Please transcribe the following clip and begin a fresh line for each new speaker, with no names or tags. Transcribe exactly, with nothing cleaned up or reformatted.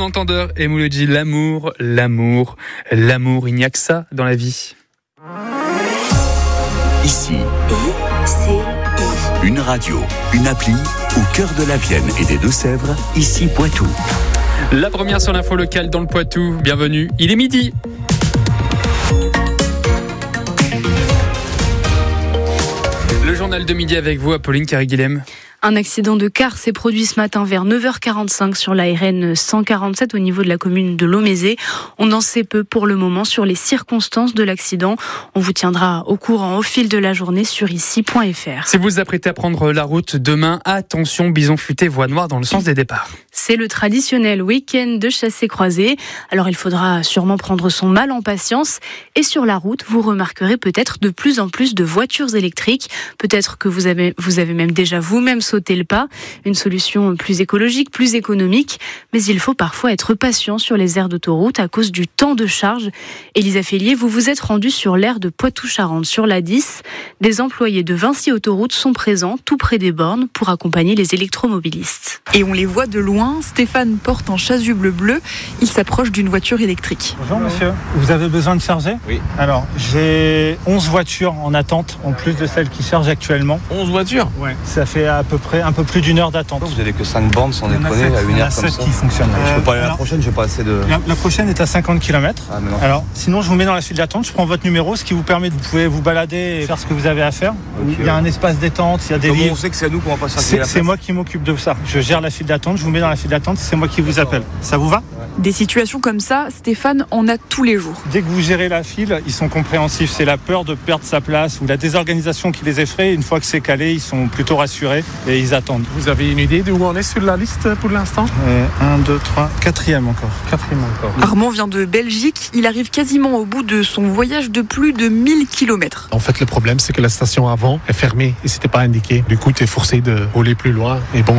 entendeur et Mouloudji, l'amour, l'amour, l'amour, il n'y a que ça dans la vie.
Ici,
I C I.
une radio, une appli au cœur de la Vienne et des Deux-Sèvres, ici Poitou.
La première sur l'info locale dans le Poitou. Bienvenue, il est midi. Le journal de midi avec vous, Apolline Carré-Guilhem.
Un accident de car s'est produit ce matin vers neuf heures quarante-cinq sur la R N cent quarante-sept au niveau de la commune de Lomézé. On en sait peu pour le moment sur les circonstances de l'accident. On vous tiendra au courant au fil de la journée sur ici point f r.
Si vous vous apprêtez à prendre la route demain, attention, bison futé, voie noire dans le sens des départs.
C'est le traditionnel week-end de chassé-croisé. Alors il faudra sûrement prendre son mal en patience. Et sur la route, vous remarquerez peut-être de plus en plus de voitures électriques. Peut-être que vous avez, vous avez même déjà vous-même sauté le pas. Une solution plus écologique, plus économique. Mais il faut parfois être patient sur les aires d'autoroute à cause du temps de charge. Élisa Félier, vous vous êtes rendue sur l'aire de Poitou-Charentes sur l'A dix. Des employés de Vinci Autoroute sont présents tout près des bornes pour accompagner les électromobilistes.
Et on les voit de loin. Stéphane porte un chasuble bleu. Il s'approche d'une voiture électrique.
Bonjour monsieur, vous avez besoin de charger ?
Oui.
Alors, j'ai onze voitures en attente, en plus de celles qui chargent actuellement.
onze voitures ?
Ouais. Ça fait à peu près un peu plus d'une heure d'attente.
Vous avez que cinq bornes sans
Il y en a
déconner
sept,
à une
il y en a
heure comme
sept
ça.
qui fonctionnent.
Je peux pas aller à la
alors,
prochaine, j'ai pas assez de...
La, la prochaine est à cinquante kilomètres.
Ah, mais non.
Alors, sinon, je vous mets dans la file d'attente, je prends votre numéro, ce qui vous permet de vous pouvez vous balader et faire ce que vous avez à faire.
Okay.
Il y a un espace détente, il y a des
Comment
livres.
on sait que c'est à nous qu'on va pas s'arrêter
C'est,
la
c'est
place ?
moi qui m'occupe de ça. Je gère la file d'attente, je vous mets dans la file d'attente, c'est moi qui vous appelle. Ça vous va ?
Des situations comme ça, Stéphane en a tous les jours.
Dès que vous gérez la file, ils sont compréhensifs. C'est la peur de perdre sa place ou la désorganisation qui les effraie. Une fois que c'est calé, ils sont plutôt rassurés et ils attendent.
Vous avez une idée d'où on est sur la liste pour l'instant ?
Euh, un, deux, trois, quatrième encore.
Quatrième encore.
Armand vient de Belgique. Il arrive quasiment au bout de son voyage de plus de mille kilomètres.
En fait, le problème, c'est que la station avant est fermée et c'était pas indiqué. Du coup, tu es forcé de rouler plus loin. Et bon,